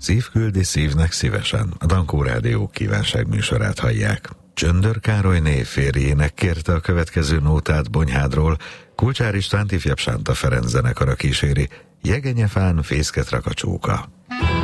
Szív küldi szívnek szívesen. A Dankó Rádió kívánságműsorát hallják. Csöndör Károlyné férjének kérte a következő nótát Bonyhádról, Kulcsár Istvánt ifjabb Sánta Ferenc zenekara kíséri, Jegenyefán fészket rak a csóka.